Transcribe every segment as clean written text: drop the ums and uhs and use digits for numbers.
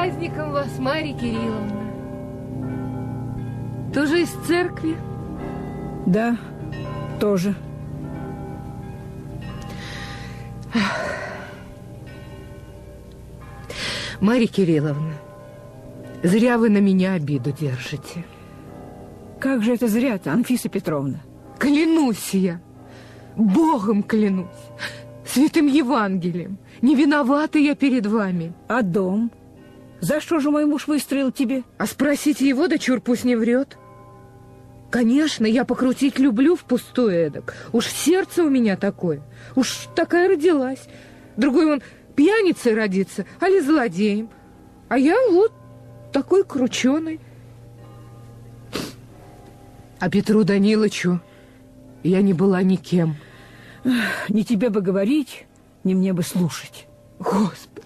праздником вас, Марья Кирилловна. Тоже из церкви? Да, тоже. Марья Кирилловна, зря вы на меня обиду держите. Как же это зря-то, Анфиса Петровна? Клянусь я, Богом клянусь, святым Евангелием, не виновата я перед вами. А дом? За что же мой муж выстроил тебе? А спросите его, да чур пусть не врет. Конечно, я покрутить люблю впустую эдак. Уж сердце у меня такое. Уж такая родилась. Другой вон пьяницей родится, али злодеем. А я вот такой крученый. А Петру Данилычу я не была никем. Не тебе бы говорить, не мне бы слушать. Господи,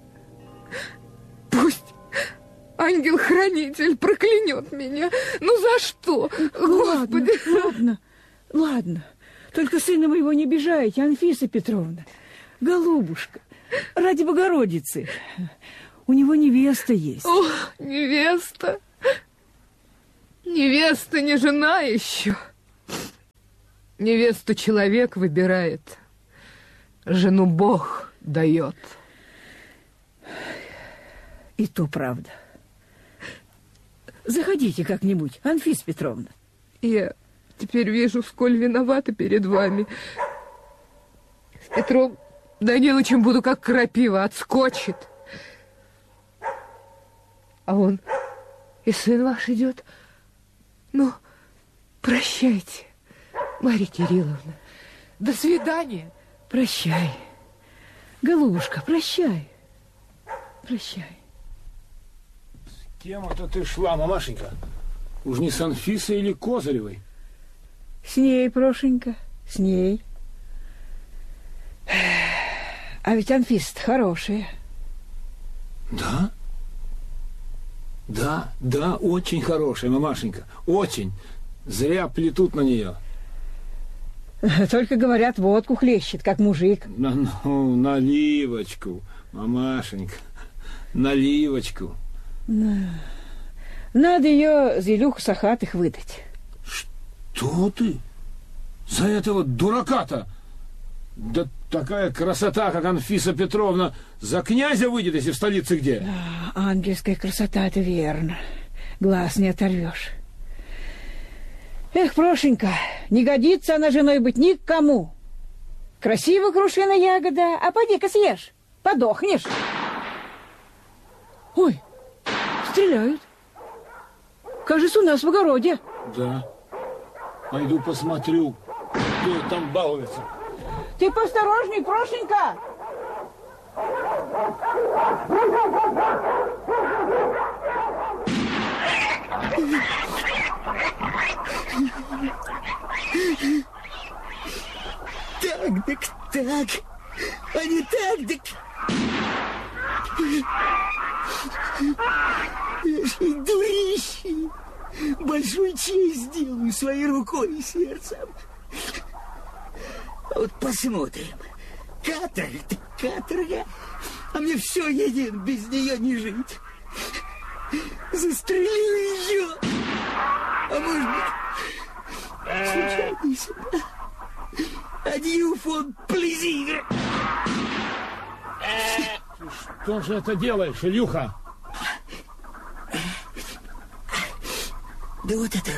пусть ангел-хранитель проклянет меня. Ну за что? Господи. Ладно. Только сына моего не обижайте, Анфиса Петровна. Голубушка, ради Богородицы. У него невеста есть. О, невеста. Невеста не жена еще. Невесту человек выбирает. Жену Бог дает. И то правда. Заходите как-нибудь, Анфиса Петровна. Я теперь вижу, сколь виновата перед вами. С Петром Данилычем буду как крапива, отскочит. А он и сын ваш идет. Ну, прощайте, Марья Кирилловна. До свидания. Прощай. Голубушка, прощай. Прощай. С кем это ты шла, мамашенька? Уж не с Анфисой или Козыревой? С ней, Прошенька, с ней. А ведь Анфиса-то хорошая. Да? Да, очень хорошая, мамашенька. Очень. Зря плетут на нее. Только, говорят, водку хлещет, как мужик. Ну, наливочку, мамашенька. Наливочку. Надо ее за Илюху Сахатых выдать. Что ты? За этого дурака-то? Да такая красота, как Анфиса Петровна, за князя выйдет, если в столице где? Да, ангельская красота, это верно. Глаз не оторвешь. Эх, Прошенька, не годится она женой быть никому. Красиво крушиная ягода, а поди-ка съешь, подохнешь. Ой, стреляют. Кажется, у нас в огороде. Да. Пойду посмотрю, кто там балуется. Ты поосторожней, Прошенька. Так, а не так. Дурище! Большую честь сделаю своей рукой и сердцем. Вот посмотрим. Каторга. А мне все един, без нее не жить. Застрелю ее. А может быть, случайно. Адью, фон Плезир. Что же это делаешь, Илюха? Да вот это...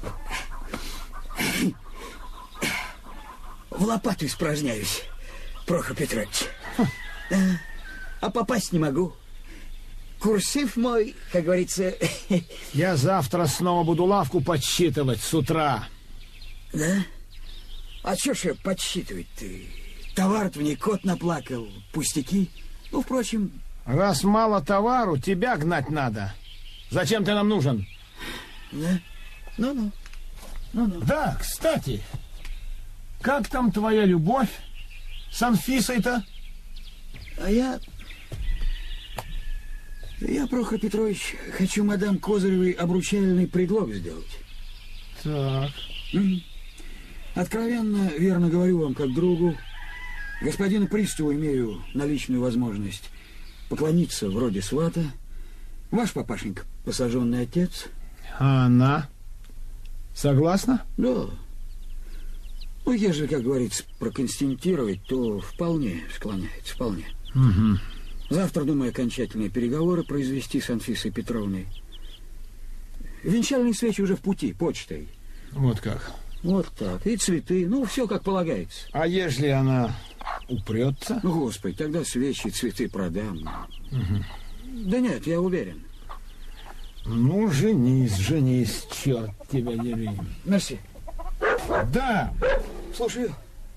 В лопату испражняюсь, Прохор Петрович. А попасть не могу. Курсив мой, как говорится... Я завтра снова буду лавку подсчитывать с утра. Да? А что ж подсчитывать-то? Товар-то в ней кот наплакал, пустяки. Ну, впрочем... Раз мало товару, тебя гнать надо. Зачем ты нам нужен? Да? Ну. Да, кстати, как там твоя любовь с Анфисой-то? А я, Прохор Петрович, хочу мадам Козыревой обручальный предлог сделать. Так. Откровенно, верно говорю вам, как другу, господину приставу имею наличную возможность поклониться вроде свата, Ваш папашенька посаженный отец. А она? Согласна? Да. Ну, ежели, как говорится, проконстантировать, то вполне склоняется, вполне. Угу. Завтра, думаю, окончательные переговоры произвести с Анфисой Петровной. Венчальные свечи уже в пути, почтой. Вот как. Вот так. И цветы, ну, все как полагается. А ежели она упрется? Ну, Господи, тогда свечи и цветы продам. Угу. Да нет, я уверен. Ну, женись, черт тебя дери. Мерси. Да. Слушаю.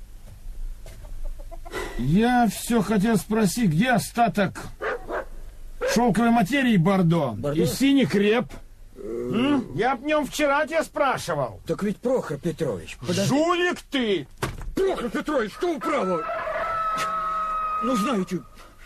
Я все хотел спросить, где остаток шелковой материи бордо? И синий креп? Я об нем вчера тебя спрашивал. Так ведь Прохор Петрович... Жулик ты! Прохор Петрович, что вы право? Ну, знаете...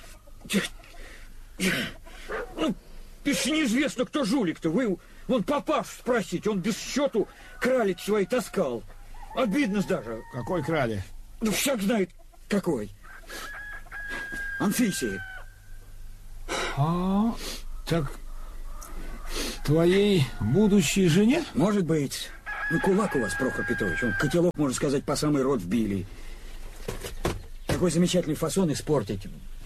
Ну, еще неизвестно, кто жулик-то. Вы вон папашу спросите, он без счету кралик свои таскал. Обидно даже. Какой крали? Ну, всяк знает, какой. Анфисии. А, так твоей будущей жене? Может быть. Ну, кулак у вас, Прохор Петрович. Он котелок, можно сказать, по самый рот вбили. Такой замечательный фасон испортить.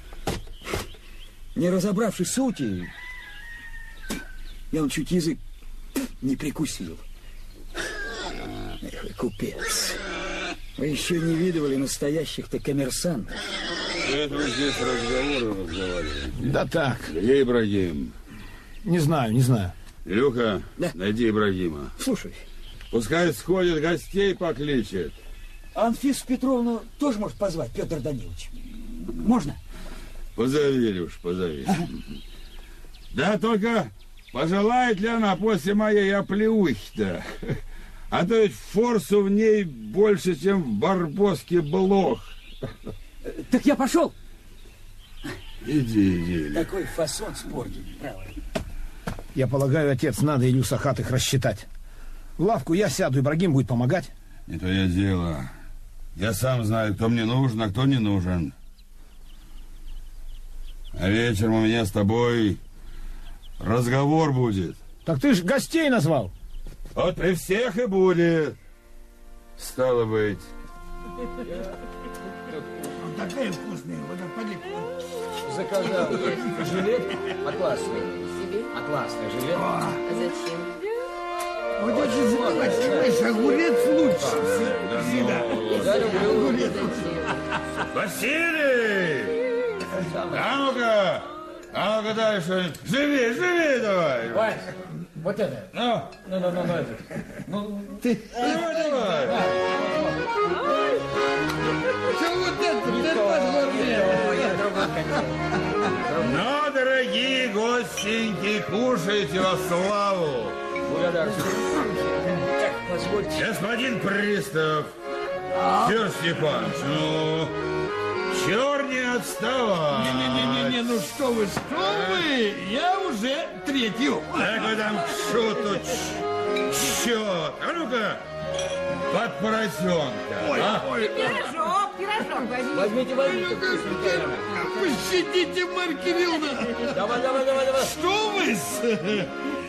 Не разобравшись сути, я он чуть язык не прикусил. Эх, вы купец. Вы еще не видывали настоящих-то коммерсантов. Это вы здесь разговоры разговариваете? Да так. Где Ибрагим? Не знаю. Илюха, Да. найди Ибрагима. Слушай, Пускай сходит, гостей покличет. Анфису Петровну тоже может позвать, Петр Данилович? Можно? Позови, Илюш, позови. Да только пожелает ли она после моей оплеухи-то? А то ведь форсу в ней больше, чем в Барбоске блох. Так я пошел. Иди. Такой фасон спортит, право. Я полагаю, отец, надо Илью Сахатых рассчитать. В лавку я сяду, Ибрагим будет помогать. Не твое дело. Я сам знаю, кто мне нужен, а кто не нужен. А вечером у меня с тобой разговор будет. Так ты ж гостей назвал. Вот при всех и будет. Стало быть. Такая вкусная, водопадик. Заказал жилет атласный. Атласный жилет. А зачем? Вот очень захватилось, огурец лучше. Я люблю огурец. Василий! А ну-ка дай что-нибудь. Живи давай. Вась, вот это. Ну, это. давай. Что вот это? Ну, дорогие гостеньки, кушайте во славу. Так, позвольте. Господин пристав, Федор Степанович, ну, чёрт не отставай. Не, ну что вы, я уже третью. Так вы там шуту, счет. А ну-ка, под поросенка. Пирожок возьми. Возьмите. Пощадите, Марья Кирилловна. Давай. Что вы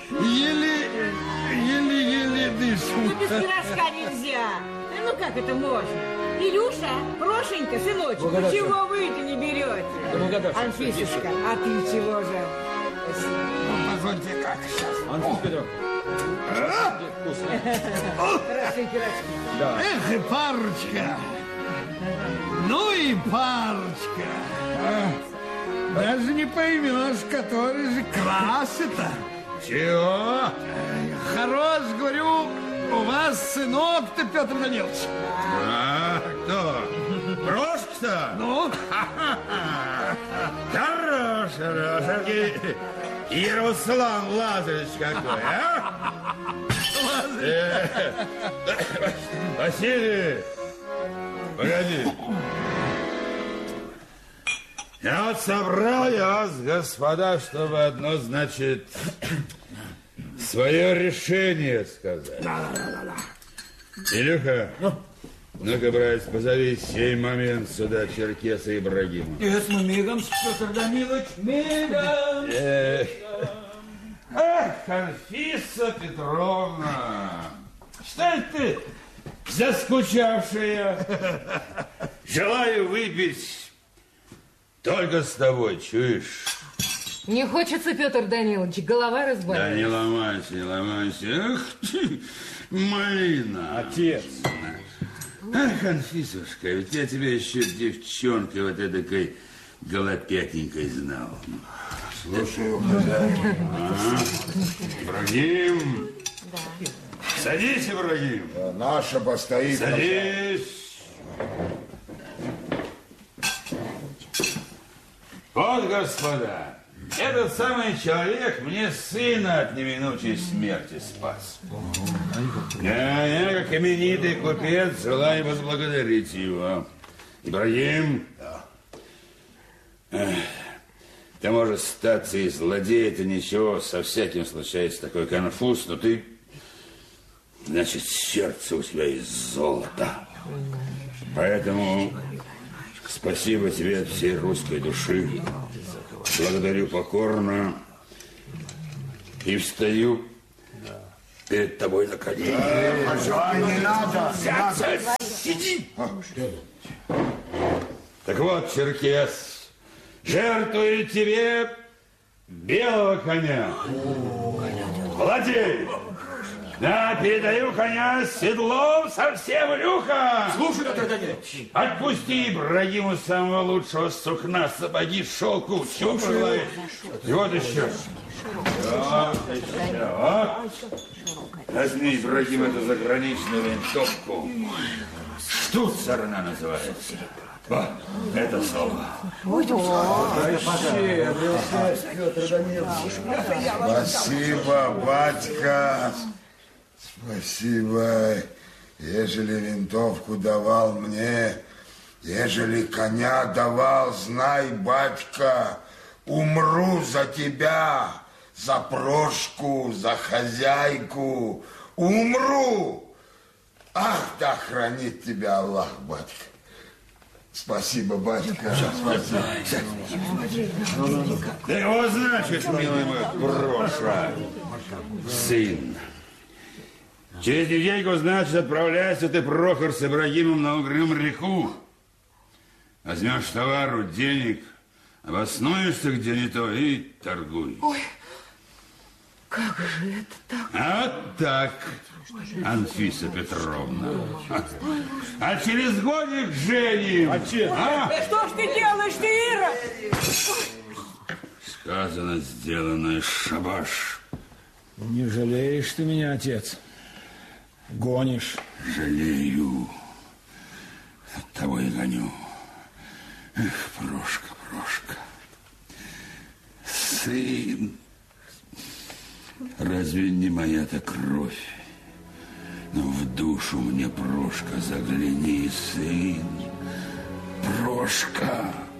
еле дышу. Ну, без пирожка нельзя. Ну, как это можно? Илюша, Прошенька, сыночек, Благодарю. ну чего вы-то не берете? Да благодарю. Анфисочка, а ты чего же? Позвольте, как сейчас. Анфиса Петровна. Вкусно. Хорошие пирожки. Да. Эх, и парочка. Ну и парочка. Даже не поймешь, который же крас-то. Чего? Хорош, говорю, у вас сынок-то, Петр Данилович. А, кто? Прошка-то? Ну? Хорош. И Руслан Лазаревич какой, а? Василий, погоди. Я вот собрал я вас, господа, чтобы одно, значит, свое решение сказать. Да. Илюха, ну-ка, братец, позови сей момент сюда черкеса Ибрагима. Yes, мы мигом, Петр Данилович, мигом. Ах, Анфиса Петровна, что это ты заскучавшая? Желаю выпить только с тобой, чуешь? Не хочется, Петр Данилович, голова разболелась. Да не ломайся, не ломайся. Ах ты, малина. Отец. Ах, Анфисушка, ведь я тебя еще девчонкой вот эдакой голопятенькой знал. Слушаю, хозяин. Ибрагим. Да. Садись, Ибрагим. Наша постоит. Садись. Вот, господа, этот самый человек мне сына от неминучей смерти спас. Я, как именитый купец, желаю возблагодарить его. Ибрагим, ты, может, статься и злодей, это ничего, со всяким случается такой конфуз, но ты, значит, сердце у тебя из золота. Поэтому спасибо тебе от всей русской души. Благодарю покорно и встаю перед тобой на колени. Не надо. Сядь, сиди. Так вот, черкес, жертвую тебе белого коня. Владей! Да, передаю коня с седлом совсем брюха. Слушай, Петр Данилович. Отпусти Ибрагиму самого лучшего сукна, сапоги, шелку. Чего пожелаешь? И вот еще. Вот еще. Возьми, Ибрагим, эту заграничную винтовку. Штуцерна называется. Вот, это слово. Спасибо, батька. Спасибо. Ежели винтовку давал мне, ежели коня давал, знай, батька, умру за тебя, за Прошку, за хозяйку. Умру. Ах, да хранит тебя Аллах, батька. Спасибо, батька. Спасибо. Да его значит, милый мой Проша, сын. Через недельку, значит, отправляйся ты, Прохор, с Ибрагимом на Угрюм-реку. Возьмешь товару, денег, обоснуешься где не то и торгуй. Ой, как же это так? А вот так, Анфиса Петровна. А через годик женим. Что ж ты делаешь, ты, Ира? Сказано, сделано, шабаш. Не жалеешь ты меня, отец? Гонишь? Жалею. Оттого и гоню. Эх, Прошка, Прошка. Сын. Разве не моя-то кровь? Но в душу мне, Прошка, загляни, сын. Прошка.